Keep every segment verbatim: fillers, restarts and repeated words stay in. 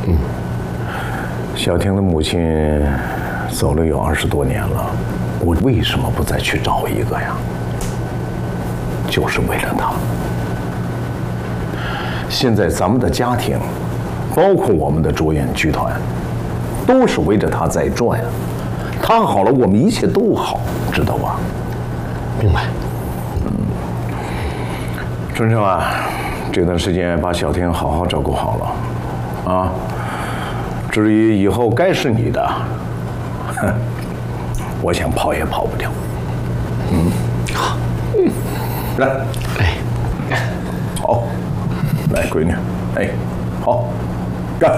嗯，小婷的母亲走了有二十多年了，我为什么不再去找一个呀？就是为了她。现在咱们的家庭，包括我们的卓远剧团，都是围着她在转。她好了，我们一切都好，知道吧？ 明白。 嗯，春生啊，这段时间把小婷好好照顾好了，啊。至于以后该是你的，哼，我想跑也跑不掉。嗯，好，嗯，来，哎，好，来，闺女，哎，好，干，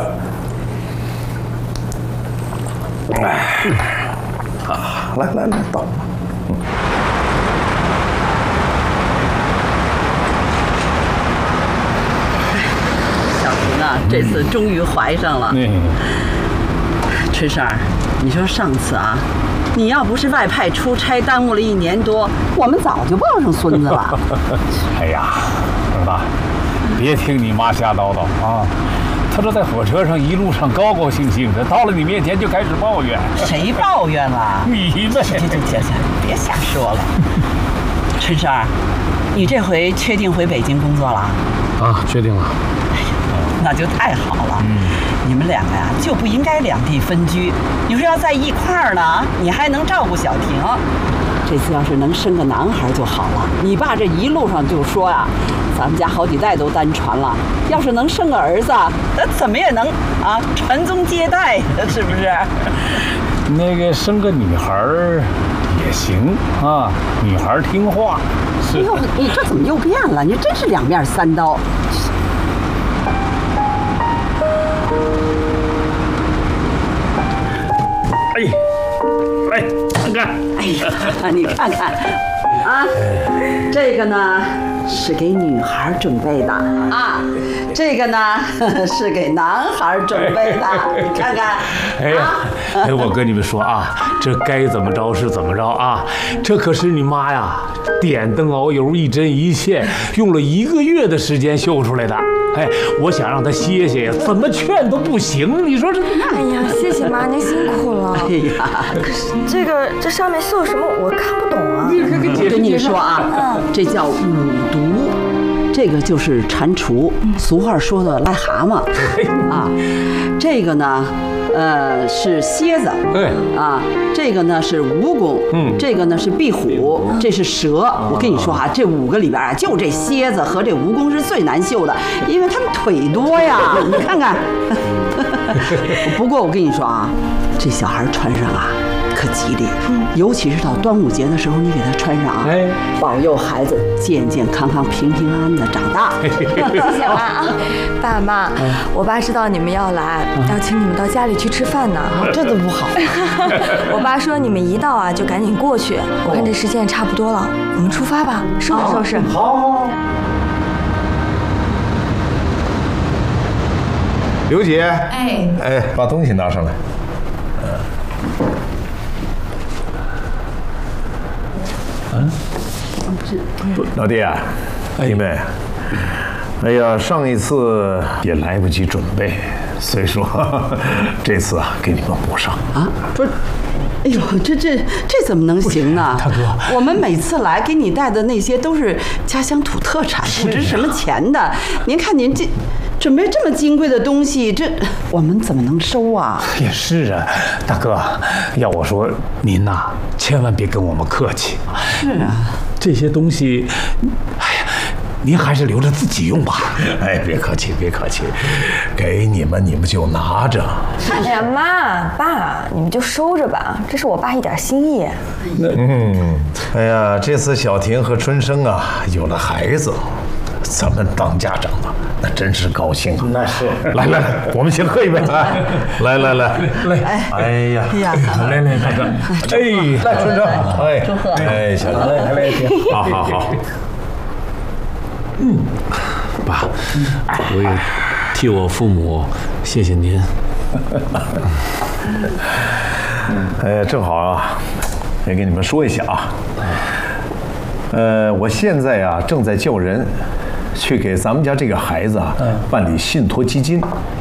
哎，啊，来来来，倒，嗯。 这次终于怀上了。嗯，春生儿，你说上次啊，你要不是外派出差耽误了一年多，我们早就抱上孙子了。 哎呀，儿子，别听你妈瞎叨叨啊！她这在火车上一路上高高兴兴的，到了你面前就开始抱怨。 谁抱怨了？ 你呗。 行行行行，别瞎说了。春生儿，你这回确定回北京工作了？ 啊，确定了。 那就太好了，嗯，你们两个呀就不应该两地分居。你说要在一块儿呢，你还能照顾小婷。这次要是能生个男孩就好了。你爸这一路上就说呀，咱们家好几代都单传了，要是能生个儿子，那怎么也能啊传宗接代，是不是？ 那个生个女孩儿也行啊，女孩听话。 哎呦，你这怎么又变了？你真是两面三刀。 哎，来看看。 哎呀，你看看，啊，这个呢是给女孩准备的啊，这个呢是给男孩准备的，你看看。 哎呀，哎，我跟你们说啊，这该怎么着是怎么着啊，这可是你妈呀，点灯熬油一针一线，用了一个月的时间绣出来的。哎，我想让她歇歇呀，怎么劝都不行。你说这…… 哎呀，谢谢妈，您辛苦了。哎呀，可是这个这上面绣什么我看不懂啊。 我跟你说啊，这叫五毒，这个就是蟾蜍，俗话说的癞蛤蟆啊。这个呢，呃，是蝎子，对啊，这个呢是蜈蚣，嗯，这个呢是壁虎，这是蛇。我跟你说哈、啊，这五个里边啊，就这蝎子和这蜈蚣是最难绣的，因为他们腿多呀。你看看。不过我跟你说啊，这小孩穿上啊，可吉利，嗯，尤其是到端午节的时候，你给他穿上啊，哎，保佑孩子健健康康、平平安安的长大。 谢谢妈啊，爸妈，我爸知道你们要来，要请你们到家里去吃饭呢。 这都不好。 我爸说你们一到啊，就赶紧过去。我看这时间也差不多了，我们出发吧，收拾收拾。 好。刘姐，哎哎，把东西拿上来。嗯，嗯，老弟啊，弟妹，哎呀，上一次也来不及准备，所以说这次啊，给你们补上啊。 不是，哎呦，这这这怎么能行呢？大哥，我们每次来给你带的那些都是家乡土特产，不值什么钱的。您看您这。准备这么金贵的东西，这我们怎么能收啊？ 也是啊，大哥，要我说，您呐、啊，千万别跟我们客气。 是啊， 这些东西，哎呀，您还是留着自己用吧。 哎，别客气，别客气，给你们你们就拿着。 哎呀，妈爸，你们就收着吧，这是我爸一点心意。 嗯，哎呀，这次小婷和春生啊有了孩子。咱们当家长的那真是高兴啊！ 那是， 来来来，我们先喝一杯，来来来来来，哎呀，哎呀，来来大哥，哎，来春生，哎，祝贺，哎，小来来来，好好好， 嗯，爸，我也替我父母谢谢您。 哎，正好啊，也给你们说一下啊，呃，我现在呀、啊、正在叫人。去给咱们家这个孩子啊办理信托基金，